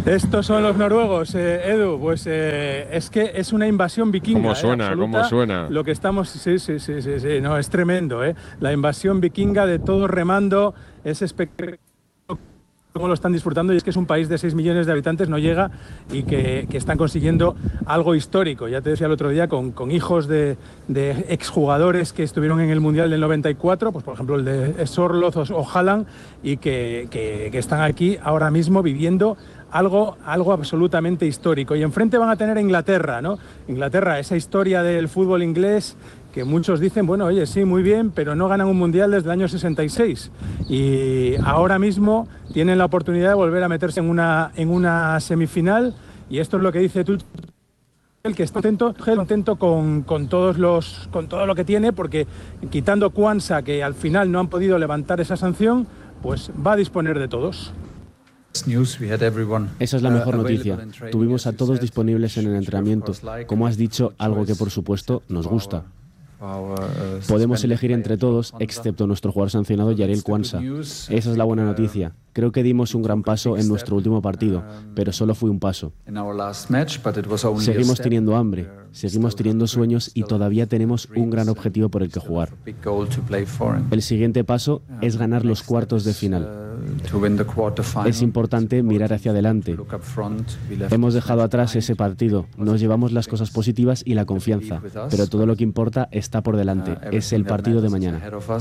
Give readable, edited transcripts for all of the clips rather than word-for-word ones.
Estos son los noruegos, Edu. Pues es que es una invasión vikinga. ¿Cómo suena? ¿Cómo suena? Lo que estamos, sí, no, es tremendo, La invasión vikinga de todos remando es espectacular. Cómo lo están disfrutando, y es que es un país de 6 millones de habitantes, no llega, y que están consiguiendo algo histórico. Ya te decía el otro día, con hijos de exjugadores que estuvieron en el Mundial del 94, pues por ejemplo el de Sorloth o Haaland, y que están aquí ahora mismo viviendo algo absolutamente histórico. Y enfrente van a tener a Inglaterra, ¿no? Inglaterra, esa historia del fútbol inglés que muchos dicen, bueno, oye, sí, muy bien, pero no ganan un Mundial desde el año 66. Y ahora mismo tienen la oportunidad de volver a meterse en una semifinal, y esto es lo que dice Tuchel, que está contento con todo lo que tiene, porque quitando Quansah, que al final no han podido levantar esa sanción, pues va a disponer de todos. Esa es la mejor noticia. Tuvimos a todos disponibles en el entrenamiento. Como has dicho, algo que por supuesto nos gusta. Podemos elegir entre todos, excepto nuestro jugador sancionado, Jarell Quansah. Esa es la buena noticia. Creo que dimos un gran paso en nuestro último partido, pero solo fue un paso. Seguimos teniendo hambre, seguimos teniendo sueños y todavía tenemos un gran objetivo por el que jugar. El siguiente paso es ganar los cuartos de final. Es importante mirar hacia adelante. Hemos dejado atrás ese partido, nos llevamos las cosas positivas y la confianza, pero todo lo que importa está por delante, es el partido de mañana.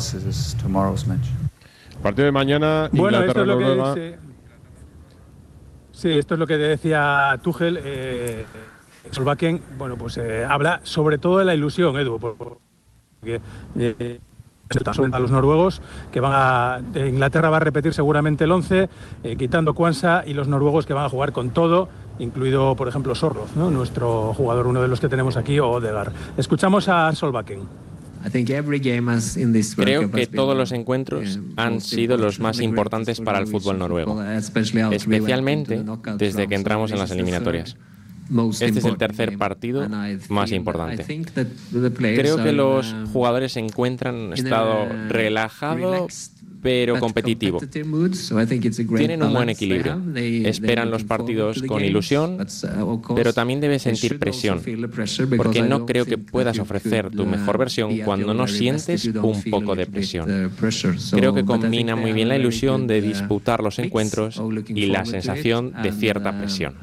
Partido de mañana, bueno, Inglaterra-Noruega. Sí, esto es lo que decía Tuchel. Solbakken, bueno, pues habla sobre todo de la ilusión, Edu, porque a los noruegos, que Inglaterra va a repetir seguramente el 11, quitando Quansah, y los noruegos que van a jugar con todo, incluido, por ejemplo, Sorloth, ¿no? Nuestro jugador, uno de los que tenemos aquí, o Odegaard. Escuchamos a Solbakken. Creo que todos los encuentros han sido los más importantes para el fútbol noruego, especialmente desde que entramos en las eliminatorias. Este es el tercer partido más importante. Creo que los jugadores se encuentran en un estado relajado pero competitivo. Tienen un buen equilibrio. Esperan los partidos con ilusión, pero también debes sentir presión, porque no creo que puedas ofrecer tu mejor versión cuando no sientes un poco de presión. Creo que combina muy bien la ilusión de disputar los encuentros y la sensación de cierta presión.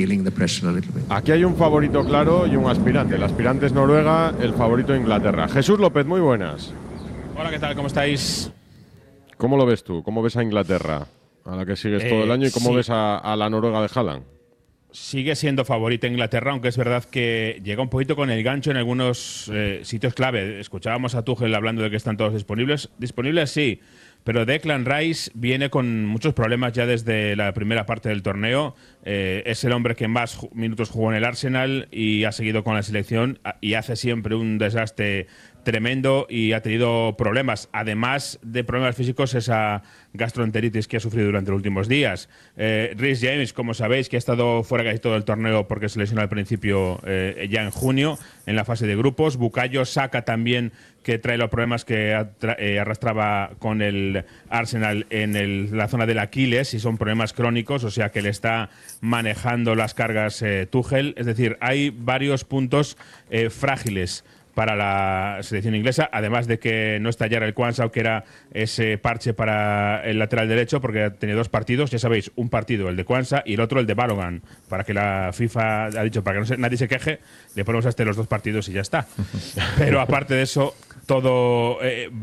Aquí hay un favorito claro y un aspirante. El aspirante es Noruega, el favorito Inglaterra. Jesús López, muy buenas. Hola, ¿qué tal? ¿Cómo estáis? ¿Cómo lo ves tú? ¿Cómo ves a Inglaterra, a la que sigues todo el año? ¿Y cómo ves a la Noruega de Haaland? Sigue siendo favorita Inglaterra, aunque es verdad que llega un poquito con el gancho en algunos sitios clave. Escuchábamos a Tuchel hablando de que están todos disponibles. Disponibles sí, pero Declan Rice viene con muchos problemas ya desde la primera parte del torneo. Es el hombre que más minutos jugó en el Arsenal y ha seguido con la selección y hace siempre un desgaste tremendo y ha tenido problemas, además de problemas físicos, esa gastroenteritis que ha sufrido durante los últimos días. Reece James, como sabéis, que ha estado fuera casi todo el torneo porque se lesionó al principio ya en junio, en la fase de grupos. Bukayo Saka también, que trae los problemas que arrastraba con el Arsenal en la zona del Aquiles, y son problemas crónicos, o sea que le está manejando las cargas Tuchel. Es decir, hay varios puntos frágiles para la selección inglesa, además de que no está Jarell Quansah, que era ese parche para el lateral derecho, porque ha tenido dos partidos, ya sabéis, un partido el de Quansah y el otro el de Balogun, para que la FIFA ha dicho, para que nadie se queje, le ponemos a los dos partidos y ya está. Pero aparte de eso, todo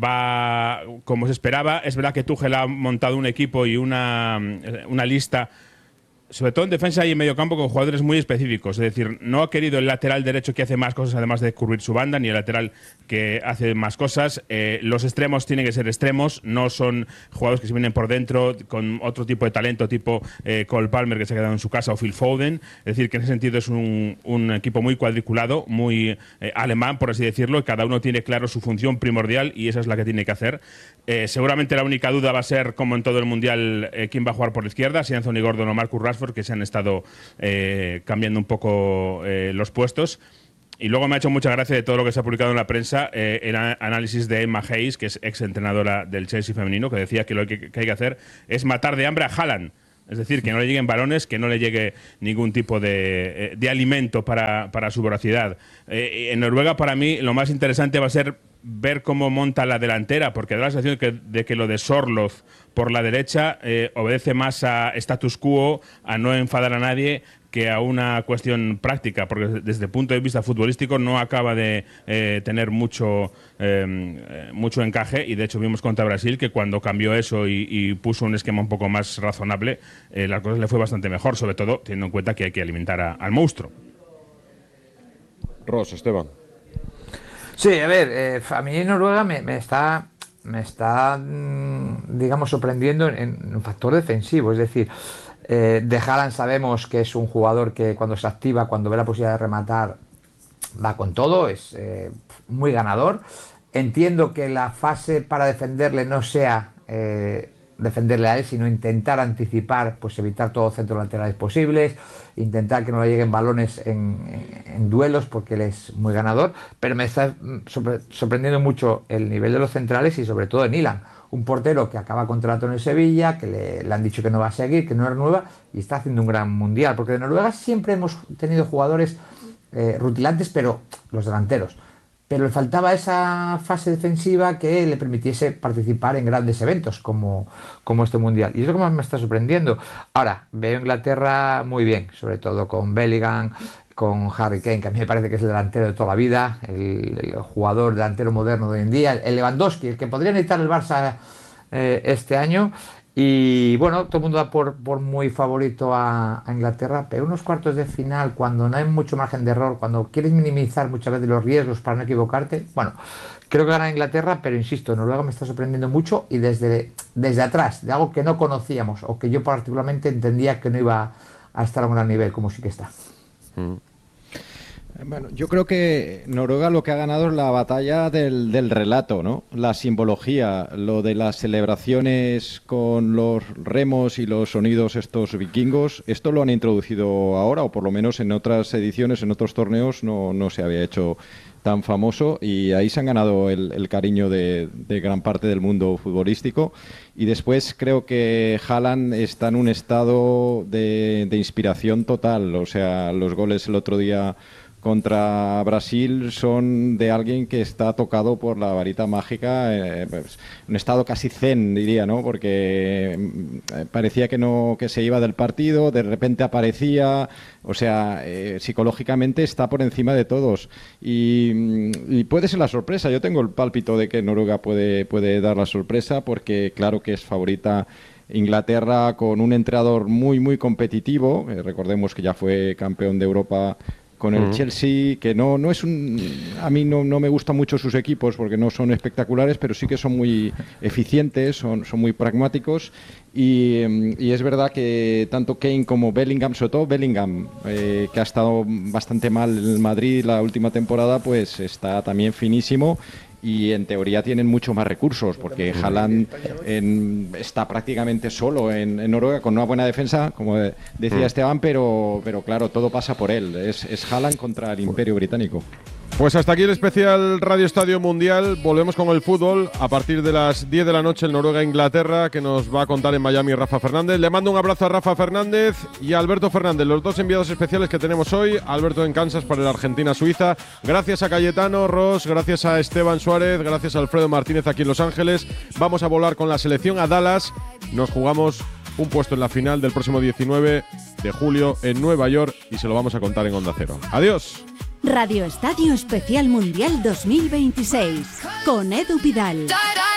va como se esperaba. Es verdad que Tuchel ha montado un equipo y una lista, sobre todo en defensa y en medio campo, con jugadores muy específicos. Es decir, no ha querido el lateral derecho que hace más cosas además de cubrir su banda, ni el lateral que hace más cosas. Los extremos tienen que ser extremos, no son jugadores que se vienen por dentro con otro tipo de talento, tipo Cole Palmer, que se ha quedado en su casa, o Phil Foden. Es decir, que en ese sentido es un equipo muy cuadriculado, muy alemán, por así decirlo, y cada uno tiene claro su función primordial y esa es la que tiene que hacer. Seguramente la única duda va a ser, como en todo el Mundial, quién va a jugar por la izquierda, si Anthony Gordon o Marcus Rashford, que se han estado cambiando un poco los puestos. Y luego me ha hecho mucha gracia de todo lo que se ha publicado en la prensa, el análisis de Emma Hayes, que es exentrenadora del Chelsea femenino, que decía que lo que hay que hacer es matar de hambre a Haaland. Es decir, que no le lleguen balones, que no le llegue ningún tipo de alimento para su voracidad. En Noruega, para mí, lo más interesante va a ser ver cómo monta la delantera, porque da la sensación de que lo de Sorloth por la derecha obedece más a status quo, a no enfadar a nadie, que a una cuestión práctica, porque desde el punto de vista futbolístico no acaba de tener mucho encaje, y de hecho vimos contra Brasil que cuando cambió eso y puso un esquema un poco más razonable, las cosas le fue bastante mejor, sobre todo teniendo en cuenta que hay que alimentar al monstruo. Ross, Esteban. Sí, a ver, a mí Noruega me está digamos, sorprendiendo en un factor defensivo, es decir, de Haaland sabemos que es un jugador que cuando se activa, cuando ve la posibilidad de rematar, va con todo, es muy ganador. Entiendo que la fase para defenderle no sea defenderle a él, sino intentar anticipar, pues evitar todos los centros laterales posibles, intentar que no le lleguen balones en duelos, porque él es muy ganador, pero me está sorprendiendo mucho el nivel de los centrales y sobre todo de Nyland, un portero que acaba contrato en el Sevilla, que le han dicho que no va a seguir, que no renueva, y está haciendo un gran mundial, porque de Noruega siempre hemos tenido jugadores rutilantes, pero los delanteros. Pero le faltaba esa fase defensiva que le permitiese participar en grandes eventos como este Mundial. Y es lo que más me está sorprendiendo. Ahora, veo Inglaterra muy bien, sobre todo con Bellingham, con Harry Kane, que a mí me parece que es el delantero de toda la vida, el jugador delantero moderno de hoy en día, el Lewandowski, el que podría necesitar el Barça este año. Y bueno, todo el mundo da por muy favorito a Inglaterra, pero unos cuartos de final, cuando no hay mucho margen de error, cuando quieres minimizar muchas veces los riesgos para no equivocarte, bueno, creo que gana Inglaterra, pero insisto, Noruega me está sorprendiendo mucho y desde atrás, de algo que no conocíamos o que yo particularmente entendía que no iba a estar a un gran nivel, como sí que está. Bueno, yo creo que Noruega lo que ha ganado es la batalla del relato, ¿no? La simbología, lo de las celebraciones con los remos y los sonidos estos vikingos, esto lo han introducido ahora, o por lo menos en otras ediciones, en otros torneos no se había hecho tan famoso, y ahí se han ganado el cariño de gran parte del mundo futbolístico. Y después creo que Haaland está en un estado de inspiración total, o sea, los goles el otro día contra Brasil son de alguien que está tocado por la varita mágica, pues, un estado casi zen, diría, ¿no? Porque parecía que se iba del partido, de repente aparecía, o sea, psicológicamente está por encima de todos y puede ser la sorpresa. Yo tengo el pálpito de que Noruega puede dar la sorpresa, porque claro que es favorita Inglaterra, con un entrenador muy, muy competitivo. Recordemos que ya fue campeón de Europa con el Chelsea, que no es a mí no me gustan mucho sus equipos porque no son espectaculares, pero sí que son muy eficientes, son muy pragmáticos, y es verdad que tanto Kane como Bellingham, sobre todo Bellingham, que ha estado bastante mal en el Madrid la última temporada, pues está también finísimo. Y en teoría tienen mucho más recursos, porque Haaland está prácticamente solo en Noruega, con una buena defensa, como decía Esteban, pero claro, todo pasa por él. Es Haaland contra el Imperio Británico. Pues hasta aquí el especial Radio Estadio Mundial. Volvemos con el fútbol a partir de las 10 de la noche, el Noruega-Inglaterra, que nos va a contar en Miami Rafa Fernández. Le mando un abrazo a Rafa Fernández y a Alberto Fernández, los dos enviados especiales que tenemos hoy. Alberto en Kansas para el Argentina-Suiza. Gracias a Cayetano Ross, gracias a Esteban Suárez, gracias a Alfredo Martínez aquí en Los Ángeles. Vamos a volar con la selección a Dallas. Nos jugamos un puesto en la final del próximo 19 de julio en Nueva York y se lo vamos a contar en Onda Cero. Adiós. Radio Estadio Especial Mundial 2026 con Edu Pidal.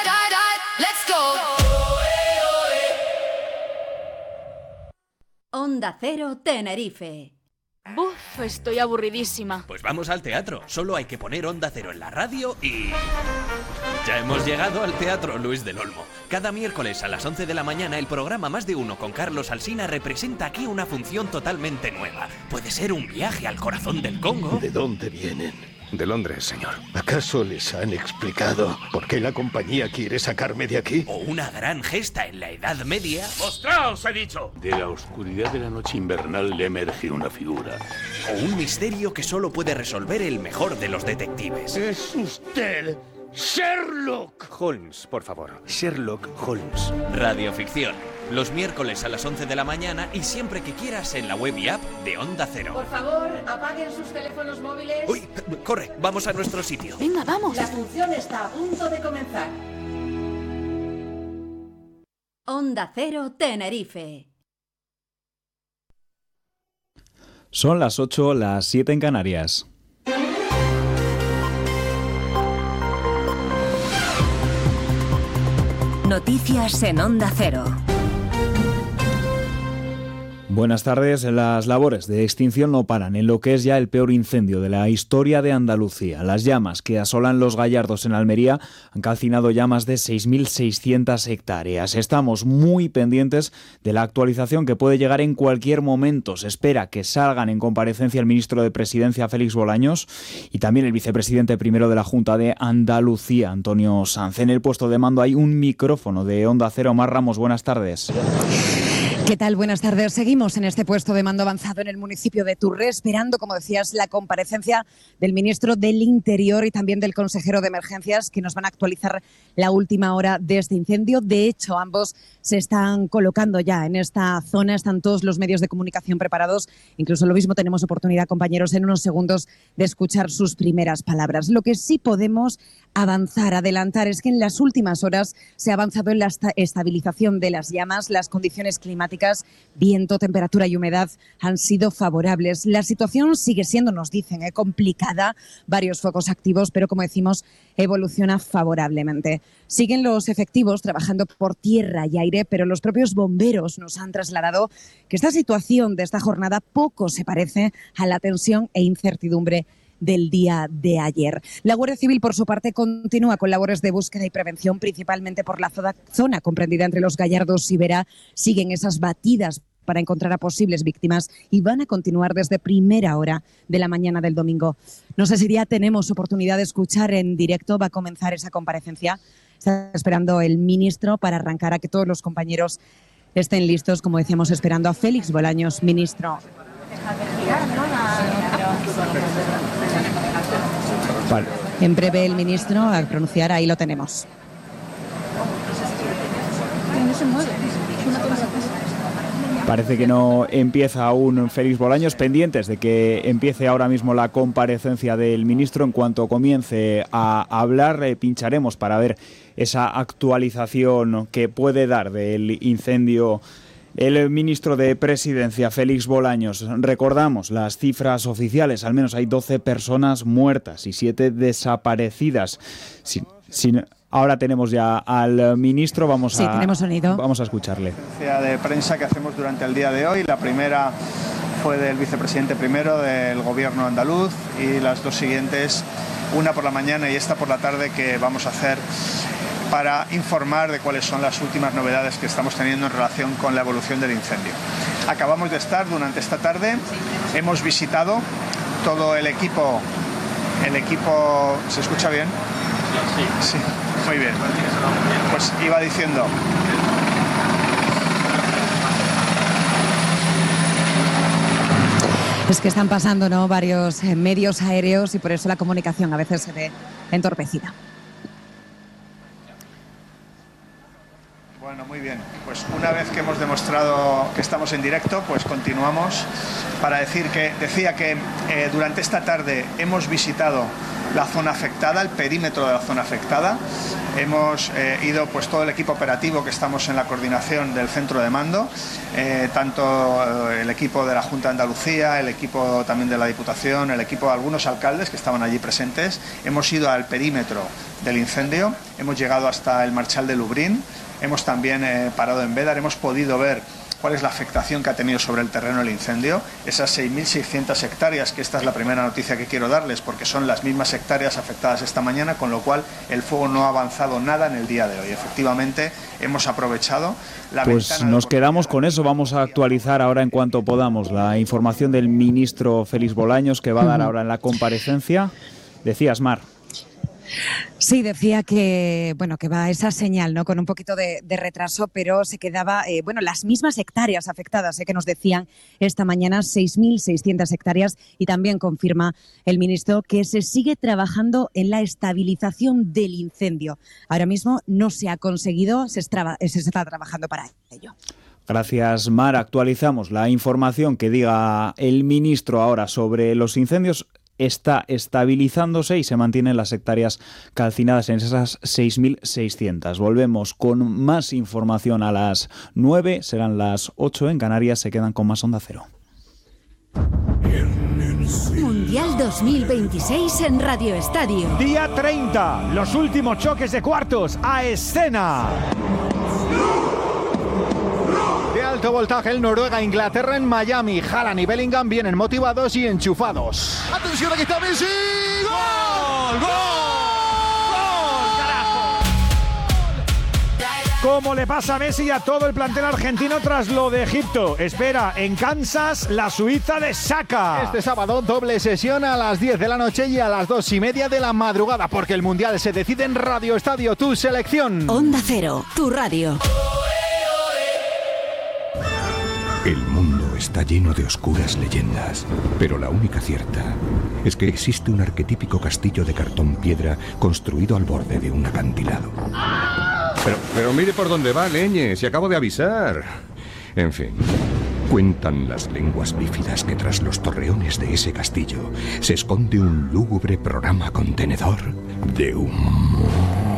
Onda Cero Tenerife. Buf, estoy aburridísima. Pues vamos al teatro. Solo hay que poner Onda Cero en la radio y... Ya hemos llegado al Teatro Luis del Olmo. Cada miércoles a las 11 de la mañana el programa Más de Uno con Carlos Alsina representa aquí una función totalmente nueva. Puede ser un viaje al corazón del Congo. ¿De dónde vienen? De Londres, señor. ¿Acaso les han explicado por qué la compañía quiere sacarme de aquí? O una gran gesta en la Edad Media. ¡Mostraos, he dicho! De la oscuridad de la noche invernal le emerge una figura. O un misterio que solo puede resolver el mejor de los detectives. ¡Es usted! ¡Sherlock! Holmes, por favor. Sherlock Holmes. Radioficción. los miércoles a las 11 de la mañana y siempre que quieras en la web y app de Onda Cero. Por favor, apaguen sus teléfonos móviles. Uy, corre, vamos a nuestro sitio. Venga, vamos. La función está a punto de comenzar. Onda Cero Tenerife. Son las 8, las 7 en Canarias. Noticias en Onda Cero. Buenas tardes. Las labores de extinción no paran en lo que es ya el peor incendio de la historia de Andalucía. Las llamas que asolan Los Gallardos en Almería han calcinado ya más de 6.600 hectáreas. Estamos muy pendientes de la actualización que puede llegar en cualquier momento. Se espera que salgan en comparecencia el ministro de Presidencia, Félix Bolaños, y también el vicepresidente primero de la Junta de Andalucía, Antonio Sanz. En el puesto de mando hay un micrófono de Onda Cero. Mar Ramos, buenas tardes. ¿Qué tal? Buenas tardes. Seguimos en este puesto de mando avanzado en el municipio de Turré, esperando, como decías, la comparecencia del ministro del Interior y también del consejero de Emergencias, que nos van a actualizar la última hora de este incendio. De hecho, ambos se están colocando ya en esta zona, están todos los medios de comunicación preparados. Incluso lo mismo tenemos oportunidad, compañeros, en unos segundos de escuchar sus primeras palabras. Lo que sí podemos adelantar, es que en las últimas horas se ha avanzado en la estabilización de las llamas. Las condiciones climáticas, viento, temperatura y humedad han sido favorables. La situación sigue siendo, nos dicen, complicada, varios focos activos, pero como decimos, evoluciona favorablemente. Siguen los efectivos trabajando por tierra y aire, pero los propios bomberos nos han trasladado que esta situación de esta jornada poco se parece a la tensión e incertidumbre del día de ayer. La Guardia Civil, por su parte, continúa con labores de búsqueda y prevención, principalmente por la zona comprendida entre Los Gallardos y Vera. Siguen esas batidas para encontrar a posibles víctimas y van a continuar desde primera hora de la mañana del domingo. No sé si ya tenemos oportunidad de escuchar en directo. Va a comenzar esa comparecencia. Está esperando el ministro para arrancar, a que todos los compañeros estén listos, como decíamos, esperando a Félix Bolaños, ministro. Vale. En breve el ministro a pronunciar, ahí lo tenemos. Parece que no empieza aún Félix Bolaños, pendientes de que empiece ahora mismo la comparecencia del ministro. En cuanto comience a hablar, pincharemos para ver esa actualización que puede dar del incendio el ministro de Presidencia, Félix Bolaños. Recordamos las cifras oficiales: al menos hay 12 personas muertas y 7 desaparecidas. Ahora tenemos ya al ministro, tenemos sonido. Vamos a escucharle. De prensa que hacemos durante el día de hoy. La primera fue del vicepresidente primero del gobierno andaluz y las dos siguientes, una por la mañana y esta por la tarde, que vamos a hacer para informar de cuáles son las últimas novedades que estamos teniendo en relación con la evolución del incendio. Acabamos de estar durante esta tarde, hemos visitado todo el equipo. ¿Se escucha bien? Sí, muy bien. Pues iba diciendo. Es que están pasando, varios medios aéreos y por eso la comunicación a veces se ve entorpecida. Bueno, muy bien. Pues una vez que hemos demostrado que estamos en directo, pues continuamos para decía que durante esta tarde hemos visitado la zona afectada, el perímetro de la zona afectada. Hemos ido, pues, todo el equipo operativo que estamos en la coordinación del centro de mando, tanto el equipo de la Junta de Andalucía, el equipo también de la Diputación, el equipo de algunos alcaldes que estaban allí presentes. Hemos ido al perímetro del incendio, hemos llegado hasta el Marchal de Lubrín. Hemos también parado en Bédar, hemos podido ver cuál es la afectación que ha tenido sobre el terreno el incendio, esas 6.600 hectáreas, que esta es la primera noticia que quiero darles, porque son las mismas hectáreas afectadas esta mañana, con lo cual el fuego no ha avanzado nada en el día de hoy. Efectivamente, hemos aprovechado la ventana. Pues nos quedamos con eso. Vamos a actualizar ahora, en cuanto podamos, la información del ministro Félix Bolaños, que va a dar ahora en la comparecencia. Decías, Mar. Sí, decía que va esa señal, ¿no? Con un poquito de retraso, pero se quedaba, las mismas hectáreas afectadas, que nos decían esta mañana, 6.600 hectáreas, y también confirma el ministro que se sigue trabajando en la estabilización del incendio. Ahora mismo no se ha conseguido, se está trabajando para ello. Gracias, Mar. Actualizamos la información que diga el ministro ahora sobre los incendios. Está estabilizándose y se mantienen las hectáreas calcinadas en esas 6.600. Volvemos con más información a las 9, serán las 8 en Canarias, se quedan con más Onda Cero. Mundial 2026 en Radio Estadio. Día 30, los últimos choques de cuartos a escena. De alto voltaje el Noruega-Inglaterra en Miami. Haaland y Bellingham vienen motivados y enchufados. ¡Atención, aquí está Messi! ¡Gol! ¡Gol! Como le pasa a Messi y a todo el plantel argentino tras lo de Egipto. Espera en Kansas la Suiza de Saka. Este sábado doble sesión a las 10 de la noche y a las 2:30 de la madrugada, porque el Mundial se decide en Radio Estadio, tu selección. Onda Cero, tu radio. El mundo está lleno de oscuras leyendas, pero la única cierta es que existe un arquetípico castillo de cartón piedra construido al borde de un acantilado. Pero mire por dónde va, Leñe, si acabo de avisar. En fin, cuentan las lenguas bífidas que tras los torreones de ese castillo se esconde un lúgubre programa contenedor de humor.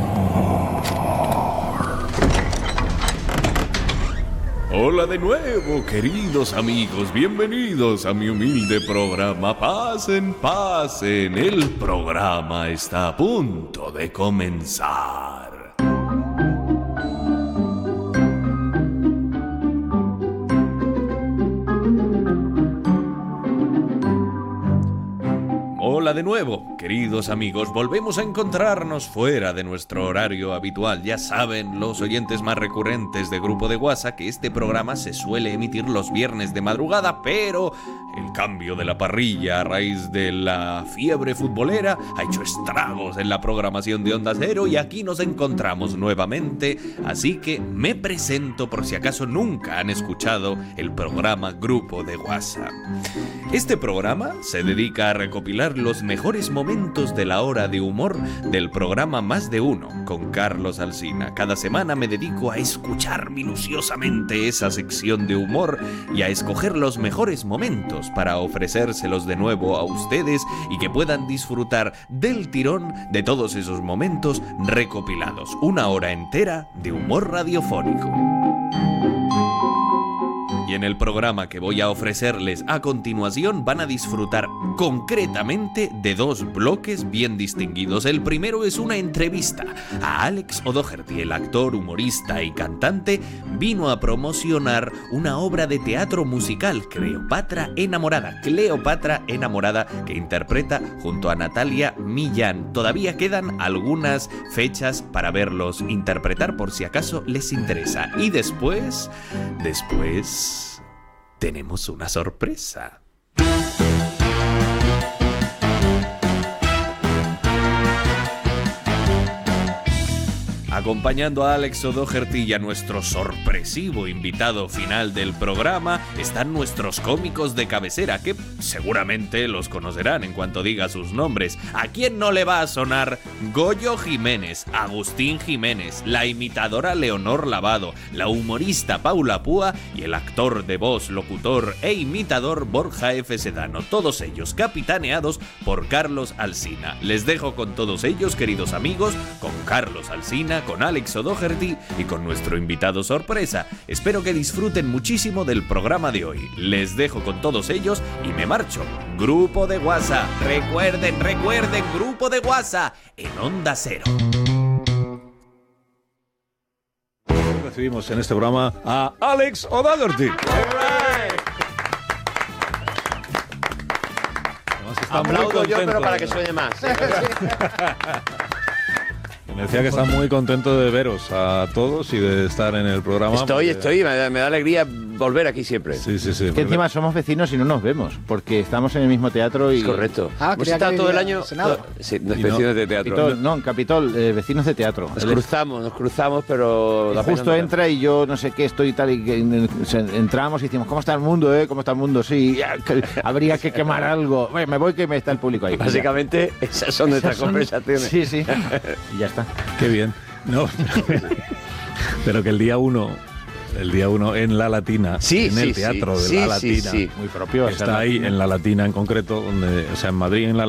Hola de nuevo, queridos amigos, bienvenidos a mi humilde programa. Pasen, pasen, el programa está a punto de comenzar. Hola de nuevo, queridos amigos, volvemos a encontrarnos fuera de nuestro horario habitual. Ya saben los oyentes más recurrentes de Grupo de WhatsApp que este programa se suele emitir los viernes de madrugada, pero el cambio de la parrilla a raíz de la fiebre futbolera ha hecho estragos en la programación de Onda Cero y aquí nos encontramos nuevamente, así que me presento por si acaso nunca han escuchado el programa Grupo de WhatsApp. Este programa se dedica a recopilar los mejores momentos de la hora de humor del programa Más de Uno con Carlos Alsina. Cada semana me dedico a escuchar minuciosamente esa sección de humor y a escoger los mejores momentos para ofrecérselos de nuevo a ustedes y que puedan disfrutar del tirón de todos esos momentos recopilados. Una hora entera de humor radiofónico. Y en el programa que voy a ofrecerles a continuación van a disfrutar concretamente de dos bloques bien distinguidos. El primero es una entrevista a Alex O'Doherty, el actor, humorista y cantante. Vino a promocionar una obra de teatro musical, Cleopatra Enamorada, que interpreta junto a Natalia Millán. Todavía quedan algunas fechas para verlos interpretar por si acaso les interesa. Y después tenemos una sorpresa. Acompañando a Alex O'Doherty y a nuestro sorpresivo invitado final del programa están nuestros cómicos de cabecera, que seguramente los conocerán en cuanto diga sus nombres. ¿A quién no le va a sonar Goyo Jiménez, Agustín Jiménez, la imitadora Leonor Lavado, la humorista Paula Púa y el actor de voz, locutor e imitador Borja F. Sedano? Todos ellos capitaneados por Carlos Alsina. Les dejo con todos ellos, queridos amigos, con Carlos Alsina, con Alex O'Doherty y con nuestro invitado sorpresa. Espero que disfruten muchísimo del programa de hoy. Les dejo con todos ellos y me marcho. Grupo de WhatsApp. Recuerden, Grupo de WhatsApp en Onda Cero. Recibimos en este programa a Alex O'Doherty. Aplaudo yo, pero para que suene más. Me decía que está muy contento de veros a todos y de estar en el programa. Estoy, me da alegría volver aquí siempre. Sí. Que encima somos vecinos y no nos vemos, porque estamos en el mismo teatro y... Es correcto. Hemos estado todo el año... Sí, vecinos de teatro. En Capitol, vecinos de teatro. Nos cruzamos, pero... Justo entra y yo no sé qué estoy tal y que entramos y decimos, ¿cómo está el mundo, ¿Cómo está el mundo? Sí, habría que quemar algo. Bueno, me voy que me está el público ahí. Básicamente, esas son nuestras conversaciones. Sí. Y ya está. Qué bien. No, pero que el día 1 en La Latina, en el teatro de La Latina, muy propio. está ahí en La Latina en concreto, en Madrid, en La